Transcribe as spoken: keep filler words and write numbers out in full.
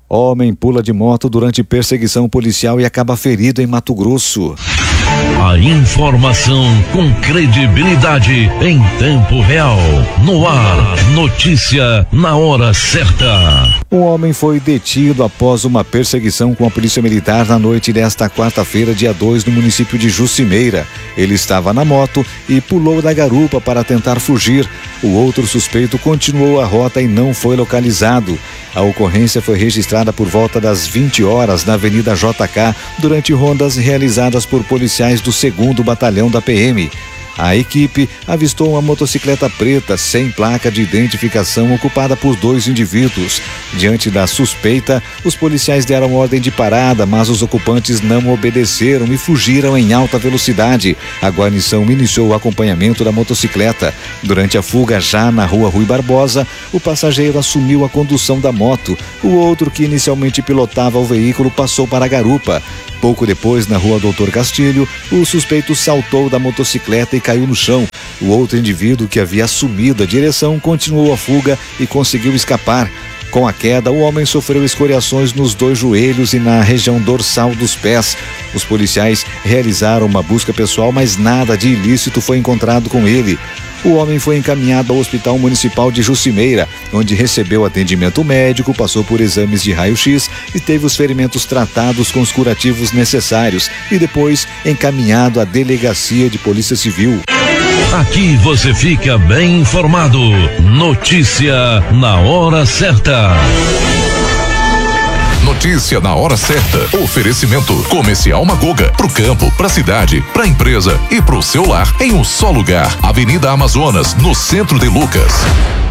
Homem pula de moto durante perseguição policial e acaba ferido em Mato Grosso. A informação com credibilidade em tempo real. No ar, notícia na hora certa. Um homem foi detido após uma perseguição com a polícia militar na noite desta quarta-feira, dia dois, no município de Juscimeira. Ele estava na moto e pulou da garupa para tentar fugir. O outro suspeito continuou a rota e não foi localizado. A ocorrência foi registrada por volta das vinte horas na Avenida J K, durante rondas realizadas por policiais do segundo Batalhão da P M. A equipe avistou uma motocicleta preta sem placa de identificação ocupada por dois indivíduos. Diante da suspeita, os policiais deram ordem de parada, mas os ocupantes não obedeceram e fugiram em alta velocidade. A guarnição iniciou o acompanhamento da motocicleta. Durante a fuga, já na rua Rui Barbosa, o passageiro assumiu a condução da moto. O outro, que inicialmente pilotava o veículo, passou para a garupa. Pouco depois, na rua Doutor Castilho, o suspeito saltou da motocicleta e caiu no chão. O outro indivíduo, que havia assumido a direção, continuou a fuga e conseguiu escapar. Com a queda, o homem sofreu escoriações nos dois joelhos e na região dorsal dos pés. Os policiais realizaram uma busca pessoal, mas nada de ilícito foi encontrado com ele. O homem foi encaminhado ao Hospital Municipal de Juscimeira, onde recebeu atendimento médico, passou por exames de raio-x e teve os ferimentos tratados com os curativos necessários e depois encaminhado à Delegacia de Polícia Civil. Aqui você fica bem informado. Notícia na hora certa. Notícia na hora certa. Oferecimento Comercial Magoga. Pro campo, pra cidade, pra empresa e pro seu lar em um só lugar. Avenida Amazonas, no centro de Lucas.